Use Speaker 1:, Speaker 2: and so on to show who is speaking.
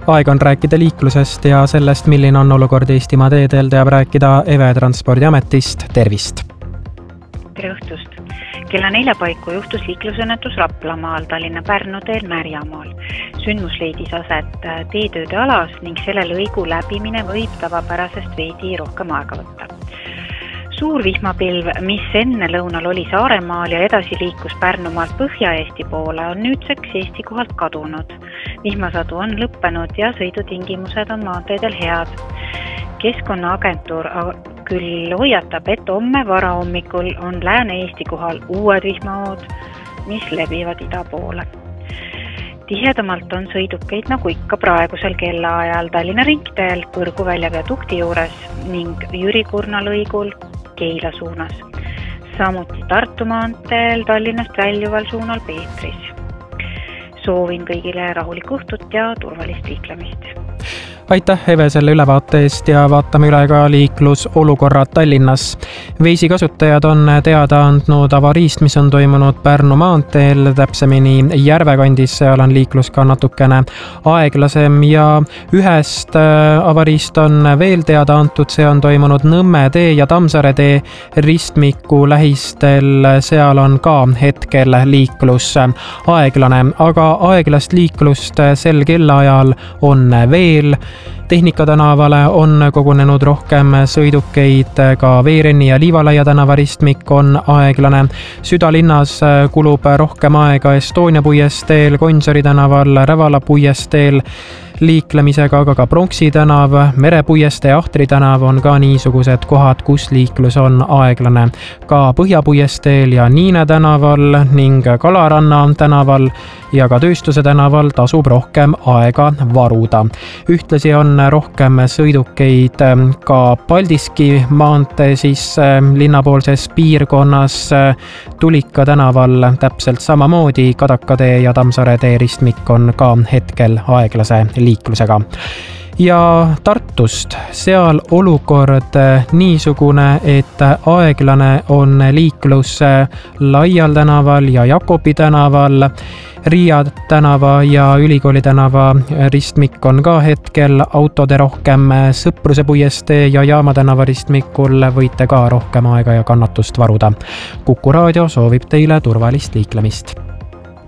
Speaker 1: Aeg on rääkida liiklusest ja sellest, milline on olukord Eestimaa teedel, teab rääkida EVE Transpordiametist. Tervist!
Speaker 2: Tere õhtust! Kella 4 paiku juhtus liiklusõnnetus Raplamaal, Tallinna-Pärnu teel Märjamaal. Sündmus leidis aset teetööde alas ning selle lõigu läbimine võib tavapärasest veidi rohkem aega võtta. Suur vihmapilv, mis enne lõunal oli Saaremaal ja edasi liikus Pärnumaalt Põhja-Eesti poole, on nüüdseks Eesti kohalt kadunud. Vihmasadu on lõppenud ja sõidutingimused on maanteedel head. Keskkonnaagentuur küll hoiatab, et homme varahommikul on Lääne-Eesti kohal uued vihmahood, mis levivad ida poole. Tihedamalt on sõidukeid nagu ikka praegusel kellaajal Tallinna ringteel Põrgu väljaviadukti juures ning Jüri Kurna lõigul Keila suunas. Samuti Tartu maanteel Tallinnast väljuval suunal Peetris. Soovin kõigile rahulikku õhtut ja turvalist liiklemist.
Speaker 1: Aitäh EVE selle ülevaate eest ja vaatame üle ka liiklusolukorrad Tallinnas. Veisi kasutajad on teada andnud avariist, mis on toimunud Pärnu maanteel, täpsemini Järvekandis, seal on liiklus ka natukene aeglasem ja ühest avariist on veel teada antud, see on toimunud Nõmme tee ja Tammsaare tee ristmiku lähistel, seal on ka hetkel liiklus aeglane, aga aeglast liiklust sel kellaajal on veel. Tehnika tänavale on kogunenud rohkem sõidukeid, ka Veerenni ja Liivalaia tänava ristmik on aeglane. Südalinnas kulub rohkem aega Estonia puiesteel, Gonsiori tänaval, Rävala puiesteel liiklemisega, aga ka Pronksi tänav, Merepuiestee ja Ahtri tänav on ka niisugused kohad, kus liiklus on aeglane. Ka Põhjapuiesteel ja Niine tänaval ning Kalaranna tänaval ja ka Tööstuse tänaval tasub rohkem aega varuda. Ühtlasi on rohkem sõidukeid ka Paldiski maantee linnapoolses piirkonnas, Tulika tänaval täpselt samamoodi, Kadaka tee ja Tammsaare tee ristmik on ka hetkel aeglase liiklusega. Ja Tartust, seal olukord niisugune, et aeglane on liiklus Laial tänaval ja Jakobi tänaval, Riia tänava ja Ülikooli tänava ristmik on ka hetkel autode rohkem, Sõpruse puiestee ja Jaama tänava ristmikul võite ka rohkem aega ja kannatust varuda. Kuku raadio soovib teile turvalist liiklemist.